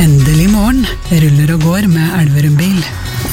Endelig morgen, ruller og går med Elverum bil.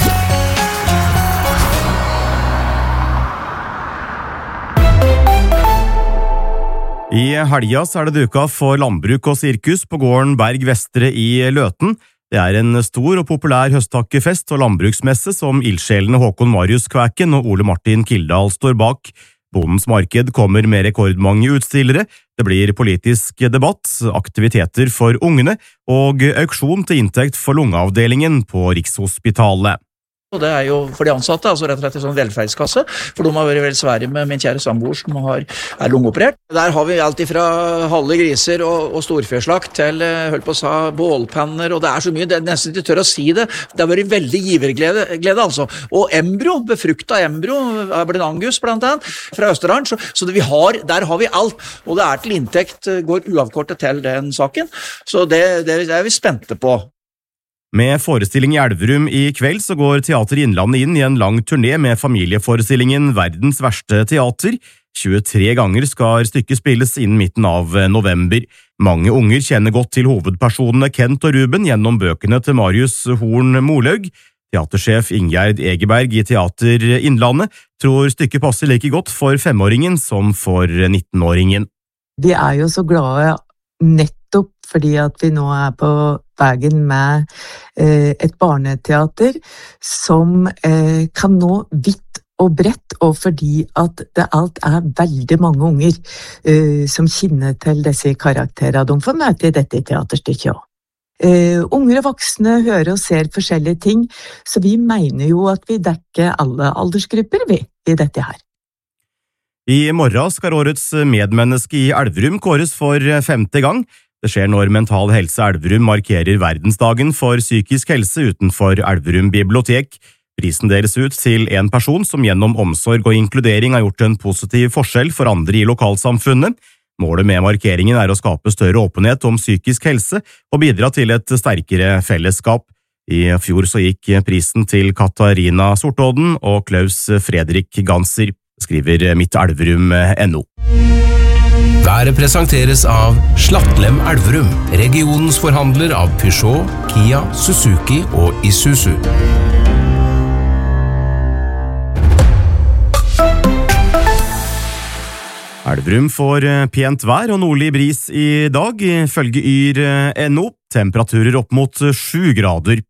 I helga så det duka for landbruk og sirkus på gården Berg Vestre i Løten. Det en stor og populær høsttakkefest og landbruksmesse som ildsjelene Håkon Marius Kvæken og Ole Martin Kildahl står bak. Bondens marked kommer med rekordmange utstillere, det blir politisk debatt, aktiviteter for ungene og auksjon til inntekt for lungeavdelingen på Rikshospitalet. Og det jo for de ansatte, altså rett og slett en sånn velferdskasse, for de har vært veldig svære med min kjære samboer som lungeoperert. Der har vi alt fra halve griser og storfjørslakt til, holdt på å si, bålpanner, og det så mye, det nesten ikke tør å si det. Det har vært veldig giverglede altså. Og embryo, befrukta embryo, Abelin Angus blant annet, fra Østerdalen, så der har vi alt, og det til inntekt, går uavkortet til den saken, så det vi spente på. Med forestilling i Elverum i kveld så går Teater Innlandet inn i en lang turné med familieforestillingen Verdens verste teater. 23 ganger skal stykket spilles innen midten av november. Mange unger kjenner godt til hovedpersonene Kent og Ruben gjennom bøkene til Marius Horn Molaug. Teatersjef Ingjerd Egeberg i Teater Innlandet tror stykket passer like godt for 5-åringen som for 19-åringen. Vi jo så glade nettopp fordi at vi nå på veien med et barneteater som kan nå vidt og bredt, og fordi at det alt veldig mange unger som kjenner til disse karakterene de får møte i dette teaterstykket også. Unger og voksne hører og ser forskjellige ting, så vi mener jo at vi dekker alle aldersgrupper i dette her. I morgen skal årets medmenneske i Elverum kåres for 5. gang. Det skjer når Mental Helse Elverum markerer verdensdagen for psykisk helse utenfor Elverum bibliotek. Prisen deles ut til en person som gjennom omsorg og inkludering har gjort en positiv forskjell for andre i lokalsamfunnet. Målet med markeringen å skape større åpenhet om psykisk helse og bidra til et sterkere fellesskap. I fjor så gikk prisen til Katarina Sortodden og Klaus Fredrik Ganser, skriver mittelverum.no. Været presenteres av Slattlem Elverum, regionens forhandler av Peugeot, Kia, Suzuki og Isuzu. Elverum får pent vær og nordlig bris i dag, ifølge yr.no. Temperaturer opp mot 7 grader.